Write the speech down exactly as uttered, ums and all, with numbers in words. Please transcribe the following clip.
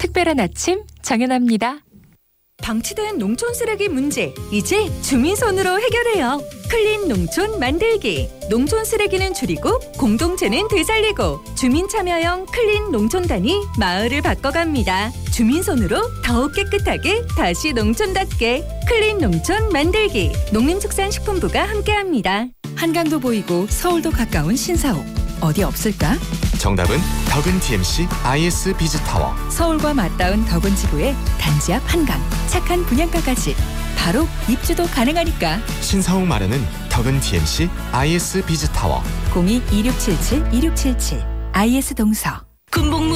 특별한 아침 정연아입니다. 방치된 농촌 쓰레기 문제, 이제 주민 손으로 해결해요. 클린 농촌 만들기. 농촌 쓰레기는 줄이고 공동체는 되살리고 주민 참여형 클린 농촌단이 마을을 바꿔갑니다. 주민 손으로 더욱 깨끗하게 다시 농촌답게 클린 농촌 만들기. 농림축산식품부가 함께합니다. 한강도 보이고 서울도 가까운 신사옥. 어디 없을까? 정답은 덕은 디엠씨 아이에스 비즈타워. 서울과 맞닿은 덕은 지구의 단지 앞 한강. 착한 분양가까지. 바로 입주도 가능하니까. 신사옥 마련은 덕은 디엠씨 아이에스 비즈타워. 공이 이육칠칠 이육칠칠 아이에스 동서. 군복무